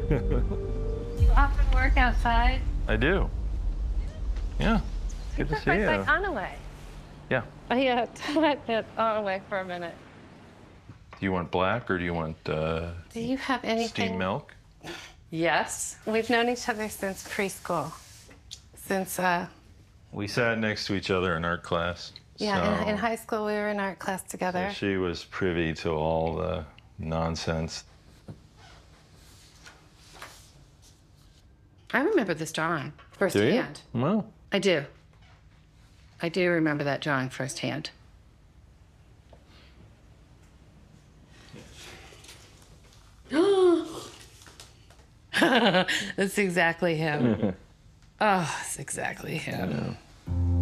You often work outside? I do. Yeah. Good to see Like you. Onaway. Yeah. Yeah, that Onaway for a minute. Do you want black or do you want Do you have anything? steamed milk? Yes. We've known each other since preschool. Since, We sat next to each other in art class. yeah, so, in high school we were in art class together. so she was privy to all the nonsense. I remember this drawing Do you? firsthand. Well, I do. I do remember that drawing firsthand. That's exactly him. Oh, it's exactly him. yeah.